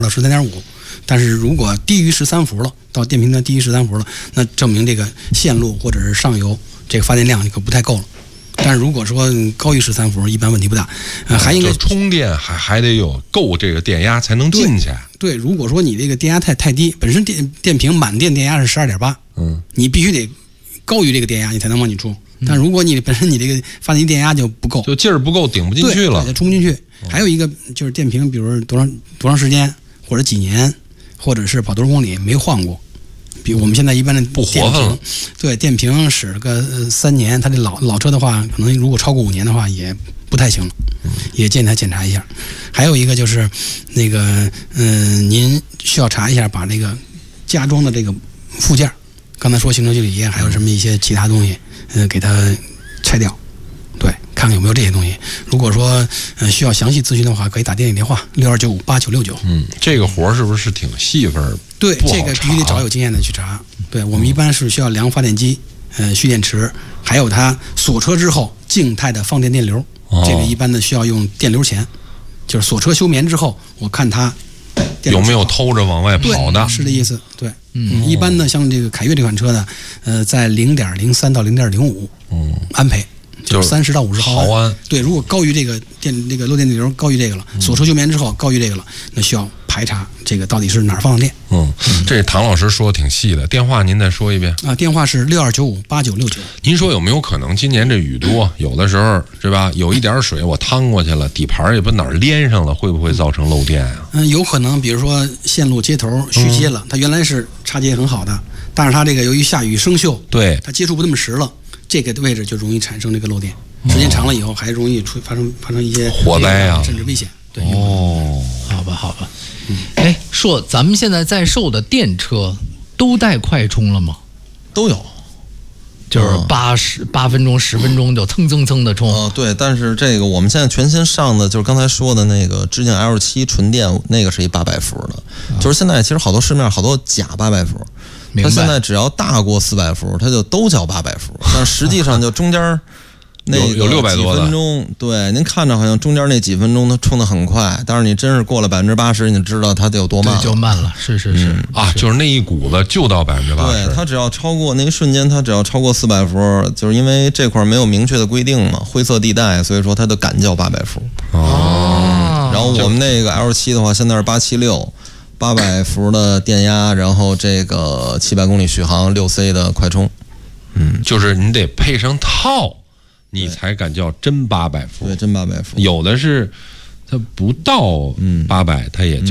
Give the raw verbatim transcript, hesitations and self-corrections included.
到十三点五，但是如果低于十三伏了，到电平端低于十三伏了，那证明这个线路或者是上游这个发电量可不太够了。但是如果说高于十三伏，一般问题不大。呃，还应该充电还还得有够这个电压才能进去。 对，对如果说你这个电压太太低，本身电电瓶满电电压是十二点八，嗯，你必须得高于这个电压，你才能往你充。但如果你本身你这个发电机电压就不够， 就劲儿不够，顶不进去了， 就冲不进去。还有一个就是电瓶，比如多长多长时间，或者几年，或者是跑多少公里没换过。比如我们现在一般的不活分了， 对电瓶使了个、呃、三年，它这老老车的话，可能如果超过五年的话也不太行了，也建议他检查一下。还有一个就是那个嗯、呃，您需要查一下，把那个加装的这个附件，刚才说行车记录仪，还有什么一些其他东西。嗯，给它拆掉，对，看看有没有这些东西。如果说呃需要详细咨询的话，可以打电话电话六二九五八九六九。 嗯，这个活是不是挺细份儿？ 对，这个必须得找有经验的去查。对，我们一般是需要量发电机、呃蓄电池，还有它锁车之后静态的放电电流。哦、这个一般的需要用电流钳，就是锁车休眠之后，我看它有没有偷着往外跑的， 是这意思。对。嗯，一般的像这个凯越这款车呢，呃，在零点零三到零点零五，嗯，安培就是三十到五十毫安。对，如果高于这个电这个漏电电流高于这个了，锁车休眠之后高于这个了，那需要排查这个到底是哪儿放的电。 嗯，这唐老师说的挺细的，电话您再说一遍啊？电话是六二九五八九六九。 您说有没有可能今年这雨多，有的时候是吧？有一点水我趟过去了，底盘也不哪儿连上了，会不会造成漏电啊？ 嗯，有可能，比如说线路接头虚接了，嗯、它原来是插接很好的，但是它这个由于下雨生锈， 对， 它接触不那么实了，这个位置就容易产生这个漏电。时间长了以后，还容易出发生发生一些火灾啊， 甚至危险。对， 哦，好吧，好吧。哎，说咱们现在在售的电车都带快充了吗？ 都有， 就是八十八分钟、十分钟就蹭蹭蹭的充。 哦、呃，对，但是这个我们现在全新上的就是刚才说的那个致敬 L 七纯电，那个是一八百伏的。啊、就是现在其实好多市面好多假八百伏，它现在只要大过四百伏，它就都叫八百伏，但实际上就中间。那有有六百多的几分钟，对，您看着好像中间那几分钟它充的很快，但是你真是过了百分之八十，你就知道它得有多慢了， 就慢了，是是是、嗯、 啊，就是那一股子就到百分之八十， 对，它只要超过那一瞬间，它只要超过四百伏，就是因为这块没有明确的规定嘛，灰色地带，所以说它就敢叫八百伏。 哦， 然后我们那个 L 七的话，现在是八七六，八百伏的电压，然后这个七百公里续航，六 C 的快充， 嗯，就是你得配上套。你才敢叫真八百伏， 对，真八百伏。 有的是它不到八百，它也叫。